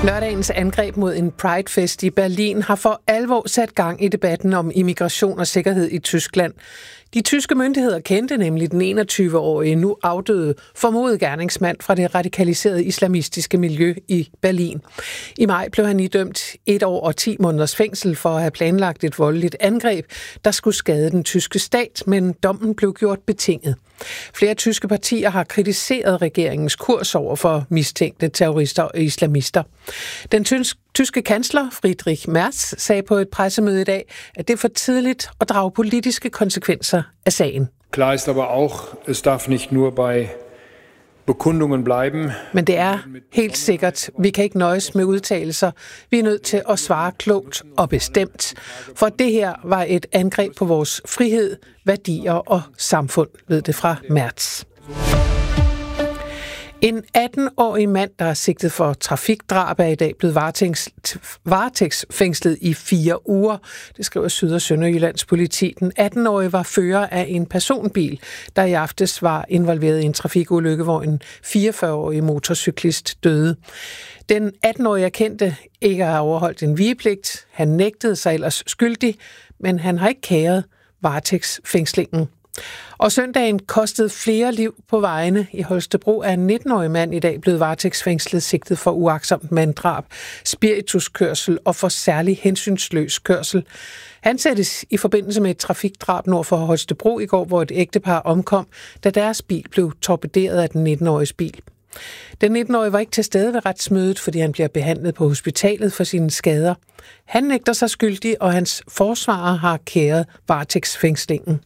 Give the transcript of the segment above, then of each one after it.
Lørdagens angreb mod en Pride-fest i Berlin har for alvor sat gang i debatten om immigration og sikkerhed i Tyskland. De tyske myndigheder kendte nemlig den 21-årige, nu afdøde, formodede gerningsmand fra det radikaliserede islamistiske miljø i Berlin. I maj blev han idømt 1 år og 10 måneders fængsel for at have planlagt et voldeligt angreb, der skulle skade den tyske stat, men dommen blev gjort betinget. Flere tyske partier har kritiseret regeringens kurs over for mistænkte terrorister og islamister. Den tyske kansler Friedrich Merz sagde på et pressemøde i dag, at det er for tidligt at drage politiske konsekvenser af sagen. Klar ist aber auch, es darf nicht nur bei Bekundungen bleiben. Men det er helt sikkert, vi kan ikke nøjes med udtalelser. Vi er nødt til at svare klogt og bestemt. For det her var et angreb på vores frihed, værdier og samfund, lød det fra Merz. En 18-årig mand, der er sigtet for trafikdrab, er i dag blevet varetægtsfængslet i 4 uger. Det skriver Syd- og Sønderjyllands politi. Den 18-årige var fører af en personbil, der i aftes var involveret i en trafikulykke, hvor en 44-årig motorcyklist døde. Den 18-årige erkendte ikke at have overholdt en vigepligt. Han nægtede sig ellers skyldig, men han har ikke kæret varetægtsfængslingen. Og søndagen kostede flere liv på vejene. I Holstebro er en 19-årig mand i dag blevet varetægtsfængslet sigtet for uagtsomt manddrab, spirituskørsel og for særlig hensynsløs kørsel. Han sættes i forbindelse med et trafikdrab nord for Holstebro i går, hvor et ægtepar omkom, da deres bil blev torpederet af den 19-åriges bil. Den 19-årige var ikke til stede ved retsmødet, fordi han bliver behandlet på hospitalet for sine skader. Han nægter sig skyldig, og hans forsvarer har kæret varetægtsfængslingen.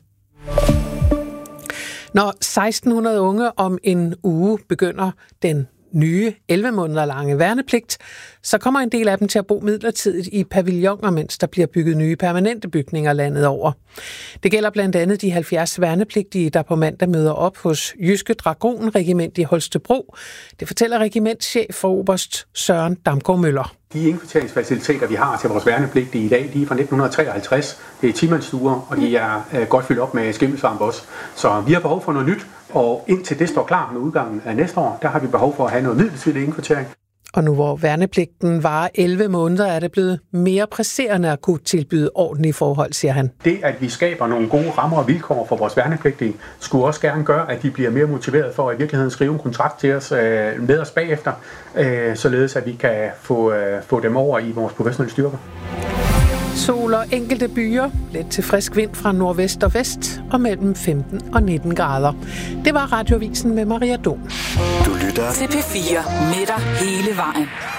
Når 1600 unge om en uge begynder den nye 11 måneder lange værnepligt, så kommer en del af dem til at bo midlertidigt i pavilloner, mens der bliver bygget nye permanente bygninger landet over. Det gælder blandt andet de 70 værnepligtige, der på mandag møder op hos Jyske Dragonregiment i Holstebro. Det fortæller regimentschef for oberst Søren Damgaard Møller. De indkvarteringsfaciliteter, vi har til vores værnepligtige i dag, de er fra 1953. Det er timandsstuer, og de er godt fyldt op med skimmelsvamp også. Så vi har behov for noget nyt, og indtil det står klar med udgangen af næste år, der har vi behov for at have noget midlertidig indkvartering. Og nu hvor værnepligten varer 11 måneder, er det blevet mere presserende at kunne tilbyde ordentlige forhold, siger han. Det, at vi skaber nogle gode rammer og vilkår for vores værnepligtige, skulle også gerne gøre, at de bliver mere motiveret for at i virkeligheden skrive en kontrakt til os med os bagefter, således at vi kan få dem over i vores professionelle styrker. Sol og enkelte byer, let til frisk vind fra nordvest og vest og mellem 15 og 19 grader. Det var Radioavisen med Maria Don. Du lytter til P4 med dig hele vejen.